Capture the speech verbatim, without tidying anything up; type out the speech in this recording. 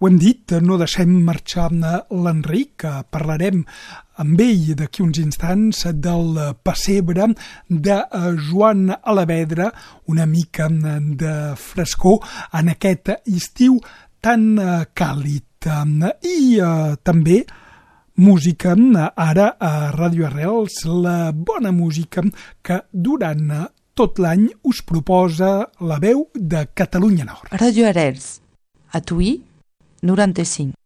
ho hem dit, no deixem marxar l'Enric, que parlarem amb ell d'aquí uns instants del pessebre de Joan Alavedra, una mica de frescor en aquest estiu tan càlid. I eh, també música, ara a Ràdio Arrels, la bona música que durant tot l'any us proposa la veu de Catalunya Nord. Ràdio Arrels, a Tuí, noranta-cinc.